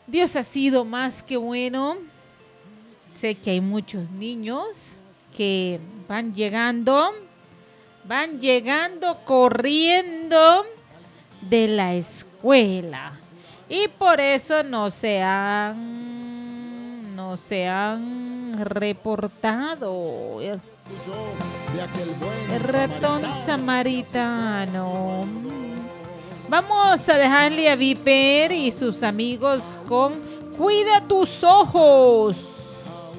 Dios ha sido más que bueno. Sé que hay muchos niños que van llegando corriendo de la escuela y por eso no se han reportado. El ratón samaritano. Vamos a dejarle a Viper y sus amigos con Cuida tus ojos.